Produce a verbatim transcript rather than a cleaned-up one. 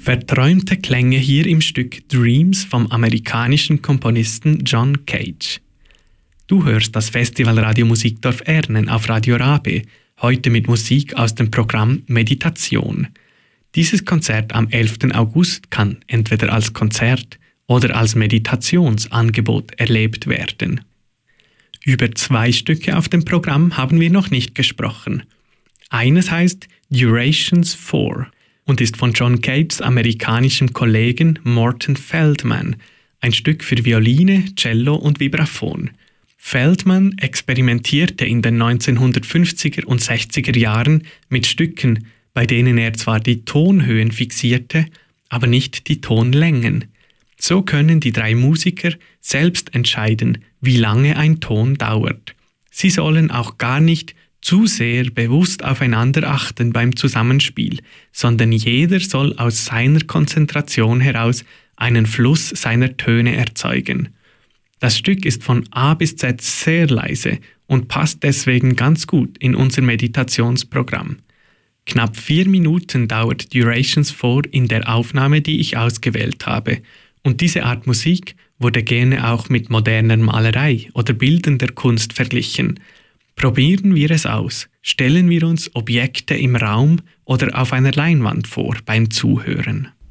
Verträumte Klänge hier im Stück Dreams vom amerikanischen Komponisten John Cage. Du hörst das Festival Radio Musikdorf Ernen auf Radio Rabe, heute mit Musik aus dem Programm Meditation. Dieses Konzert am elften August kann entweder als Konzert oder als Meditationsangebot erlebt werden. Über zwei Stücke auf dem Programm haben wir noch nicht gesprochen. Eines heißt Durations four und ist von John Cages amerikanischem Kollegen Morton Feldman, ein Stück für Violine, Cello und Vibraphon. Feldman experimentierte in den neunzehnhundertfünfziger und sechziger Jahren mit Stücken, bei denen er zwar die Tonhöhen fixierte, aber nicht die Tonlängen. So können die drei Musiker selbst entscheiden, wie lange ein Ton dauert. Sie sollen auch gar nicht zu sehr bewusst aufeinander achten beim Zusammenspiel, sondern jeder soll aus seiner Konzentration heraus einen Fluss seiner Töne erzeugen. Das Stück ist von A bis Z sehr leise und passt deswegen ganz gut in unser Meditationsprogramm. Knapp vier Minuten dauert Durations four in der Aufnahme, die ich ausgewählt habe. Und diese Art Musik wurde gerne auch mit moderner Malerei oder bildender Kunst verglichen. Probieren wir es aus. Stellen wir uns Objekte im Raum oder auf einer Leinwand vor beim Zuhören.